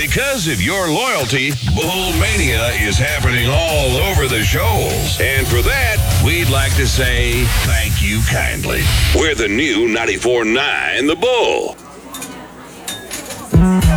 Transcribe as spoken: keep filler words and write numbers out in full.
Because of your loyalty, Bull Mania is happening all over the shoals. And for that, we'd like to say thank you kindly. We're the new ninety-four point nine The Bull.